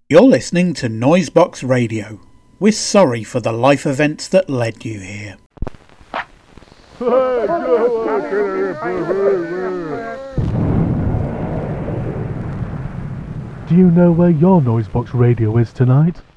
You're listening to Noisebox Radio. We're sorry for the life events that led you here. Do you know where your Noisebox Radio is tonight?